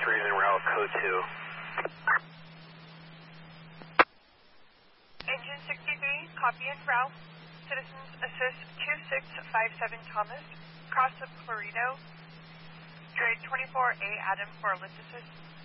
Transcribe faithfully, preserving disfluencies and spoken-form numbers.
three is en route, code two. Engine sixty-three, copy en route. Citizens assist two six five seven Thomas, cross of Clarito. Trade twenty-four A Adam for lift assist.